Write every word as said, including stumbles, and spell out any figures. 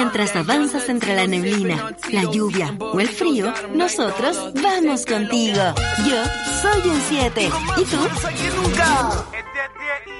Mientras avanzas entre la neblina, la lluvia o el frío, nosotros vamos contigo. Yo soy un siete. ¿Y tú?